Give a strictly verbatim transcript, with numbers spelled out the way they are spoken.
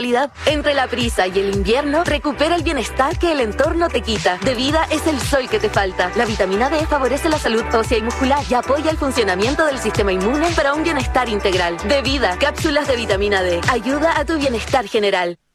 Entre la prisa y el invierno, recupera el bienestar que el entorno te quita. De Vida es el sol que te falta. La vitamina D favorece la salud ósea y muscular y apoya el funcionamiento del sistema inmune para un bienestar integral. De Vida, cápsulas de vitamina D. Ayuda a tu bienestar general.